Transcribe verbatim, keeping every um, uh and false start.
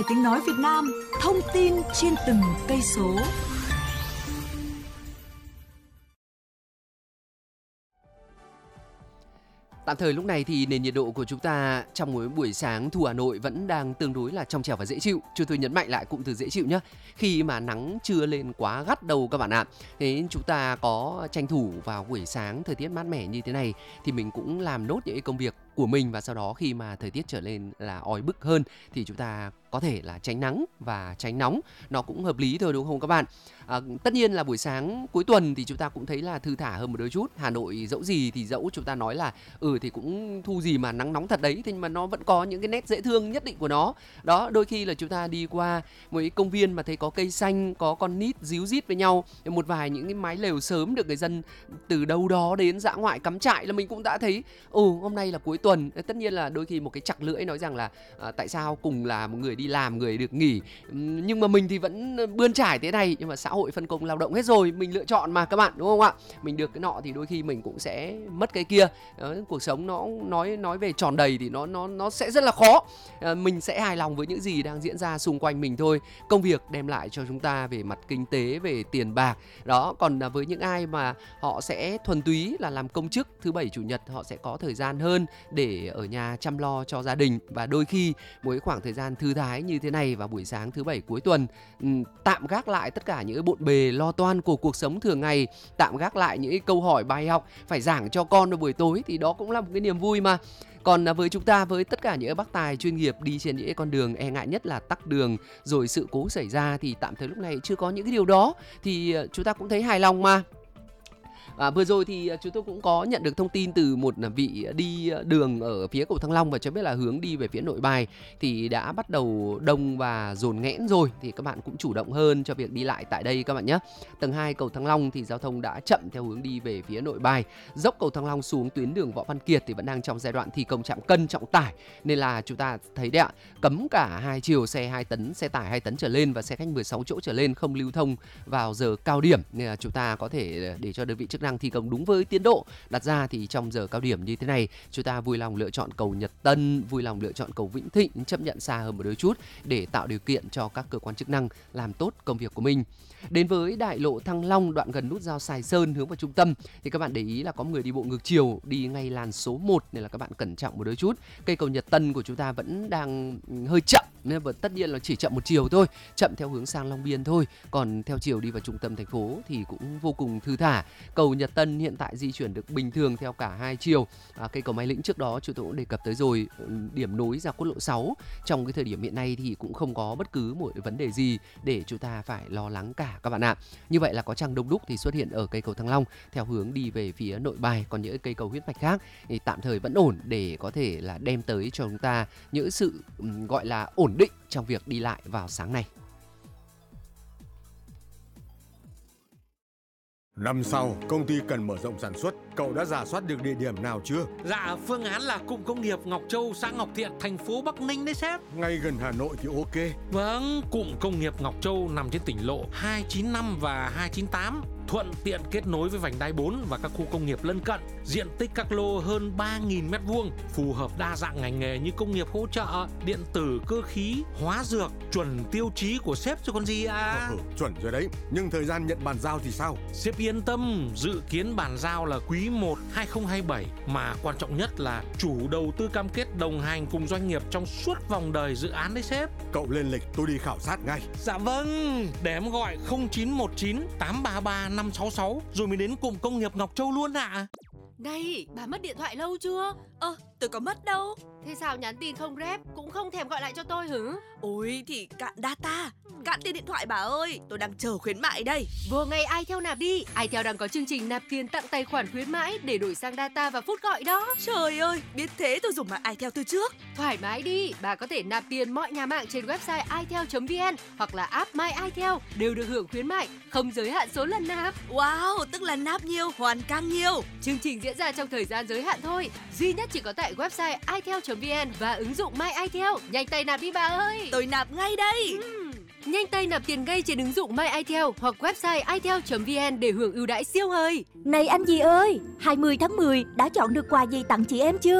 Tiếng nói Việt Nam, thông tin trên từng cây số. Tạm thời lúc này thì nền nhiệt độ của chúng ta trong mỗi buổi sáng thủ Hà Nội vẫn đang tương đối là trong trẻo và dễ chịu. Chúng tôi nhấn mạnh lại cụm từ dễ chịu nhé. Khi mà nắng chưa lên quá gắt đầu các bạn ạ. Thế chúng ta có tranh thủ vào buổi sáng thời tiết mát mẻ như thế này thì mình cũng làm nốt những công việc của mình, và sau đó khi mà thời tiết trở lên là oi bức hơn thì chúng ta có thể là tránh nắng và tránh nóng. Nó cũng hợp lý thôi đúng không các bạn? À, tất nhiên là buổi sáng cuối tuần thì chúng ta cũng thấy là thư thả hơn một đôi chút. Hà Nội dẫu gì thì dẫu chúng ta nói là ừ thì cũng thu gì mà nắng nóng thật đấy, thế nhưng mà nó vẫn có những cái nét dễ thương nhất định của nó. Đó, đôi khi là chúng ta đi qua một cái công viên mà thấy có cây xanh, có con nít ríu rít với nhau, một vài những cái mái lều sớm được người dân từ đâu đó đến dã ngoại cắm trại là mình cũng đã thấy ừ hôm nay là cuối tuần. Tất nhiên là đôi khi một cái chặt lưỡi nói rằng là à, tại sao cùng là một người đi làm, người được nghỉ, nhưng mà mình thì vẫn bươn trải thế này, nhưng mà xã hội phân công lao động hết rồi, mình lựa chọn mà các bạn, đúng không ạ? Mình được cái nọ thì đôi khi mình cũng sẽ mất cái kia. Đó, cuộc sống nó nói nói về tròn đầy thì nó nó nó sẽ rất là khó. À, mình sẽ hài lòng với những gì đang diễn ra xung quanh mình thôi. Công việc đem lại cho chúng ta về mặt kinh tế, về tiền bạc. Đó, còn với những ai mà họ sẽ thuần túy là làm công chức, thứ bảy chủ nhật họ sẽ có thời gian hơn để ở nhà chăm lo cho gia đình, và đôi khi một khoảng thời gian thư thái như thế này vào buổi sáng thứ bảy cuối tuần, tạm gác lại tất cả những bộn bề lo toan của cuộc sống thường ngày, tạm gác lại những câu hỏi bài học phải giảng cho con vào buổi tối, thì đó cũng là một cái niềm vui mà. Còn với chúng ta, với tất cả những bác tài chuyên nghiệp đi trên những con đường e ngại nhất là tắc đường rồi sự cố xảy ra, thì tạm thời lúc này chưa có những cái điều đó thì chúng ta cũng thấy hài lòng mà. À, vừa rồi thì chúng tôi cũng có nhận được thông tin từ một vị đi đường ở phía cầu Thăng Long và cho biết là hướng đi về phía Nội Bài thì đã bắt đầu đông và dồn nghẽn rồi, thì các bạn cũng chủ động hơn cho việc đi lại tại đây các bạn nhé. Tầng hai cầu Thăng Long thì giao thông đã chậm theo hướng đi về phía Nội Bài. Dốc cầu Thăng Long xuống tuyến đường Võ Văn Kiệt thì vẫn đang trong giai đoạn thi công trạm cân trọng tải, nên là chúng ta thấy đấy ạ, cấm cả hai chiều xe hai tấn, xe tải hai tấn trở lên và xe khách mười sáu chỗ trở lên không lưu thông vào giờ cao điểm, nên là chúng ta có thể để cho đơn vị chức năng thi công đúng với tiến độ đặt ra thì trong giờ cao điểm như thế này chúng ta vui lòng lựa chọn cầu Nhật Tân, vui lòng lựa chọn cầu Vĩnh Thịnh, chấp nhận xa hơn một đôi chút để tạo điều kiện cho các cơ quan chức năng làm tốt công việc của mình. Đến với đại lộ Thăng Long đoạn gần nút giao Sài Sơn hướng vào trung tâm thì các bạn để ý là có người đi bộ ngược chiều đi ngay làn số một, nên là các bạn cẩn trọng một đôi chút. Cây cầu Nhật Tân của chúng ta vẫn đang hơi chậm, nên mà tất nhiên là chỉ chậm một chiều thôi, chậm theo hướng sang Long Biên thôi, còn theo chiều đi vào trung tâm thành phố thì cũng vô cùng thư thả. Cầu Nhật Tân hiện tại di chuyển được bình thường theo cả hai chiều. À, cây cầu Mai Lĩnh trước đó chúng tôi cũng đề cập tới rồi, điểm nối ra quốc lộ sáu trong cái thời điểm hiện nay thì cũng không có bất cứ một vấn đề gì để chúng ta phải lo lắng cả các bạn ạ. Như vậy là có chăng đông đúc thì xuất hiện ở cây cầu Thăng Long theo hướng đi về phía Nội Bài, còn những cây cầu huyết mạch khác thì tạm thời vẫn ổn để có thể là đem tới cho chúng ta những sự um, gọi là ổn định trong việc đi lại vào sáng nay. Năm sau, công ty cần mở rộng sản xuất, cậu đã rà soát được địa điểm nào chưa? Dạ, phương án là cụm công nghiệp Ngọc Châu, xã Ngọc Thiện, thành phố Bắc Ninh đấy sếp. Ngay gần Hà Nội thì ok. Vâng, cụm công nghiệp Ngọc Châu nằm trên tỉnh lộ hai chín năm và hai chín tám, thuận tiện kết nối với vành đai bốn và các khu công nghiệp lân cận. Diện tích các lô hơn ba nghìn mét vuông, phù hợp đa dạng ngành nghề như công nghiệp hỗ trợ, điện tử, cơ khí, hóa dược, chuẩn tiêu chí của sếp chứ còn gì à. Ừ, chuẩn rồi đấy, nhưng thời gian nhận bàn giao thì sao? Sếp yên tâm, dự kiến bàn giao là quý một hai không hai bảy, mà quan trọng nhất là chủ đầu tư cam kết đồng hành cùng doanh nghiệp trong suốt vòng đời dự án đấy sếp. Cậu lên lịch, tôi đi khảo sát ngay. Dạ vâng, để em gọi không chín một chín tám ba ba năm sáu sáu rồi mới đến cụm công nghiệp Ngọc Châu luôn ạ. À. Này, bà mất điện thoại lâu chưa? Ơ, tôi có mất đâu. Thế sao nhắn tin không rep, cũng không thèm gọi lại cho tôi hử? Ôi thì cạn data, cạn tiền điện thoại bà ơi, tôi đang chờ khuyến mại đây. Vừa ngày iTel nạp đi, iTel đang có chương trình nạp tiền tặng tài khoản khuyến mãi để đổi sang data và phút gọi đó. Trời ơi, biết thế tôi dùng mạng iTel từ trước. Thoải mái đi, bà có thể nạp tiền mọi nhà mạng trên website itel chấm vn hoặc là app My iTel đều được hưởng khuyến mại, không giới hạn số lần nạp. Wow, tức là nạp nhiều, hoàn càng nhiều. Chương trình diễn ra trong thời gian giới hạn thôi, duy nhất chỉ có tại website itel chấm vn và ứng dụng My iTel. Nhanh tay nạp đi bà ơi. Tôi nạp ngay đây. Uhm. Nhanh tay nạp tiền ngay trên ứng dụng My iTel hoặc website itel chấm vn để hưởng ưu đãi siêu hời. Này anh gì ơi, hai mươi tháng mười đã chọn được quà gì tặng chị em chưa?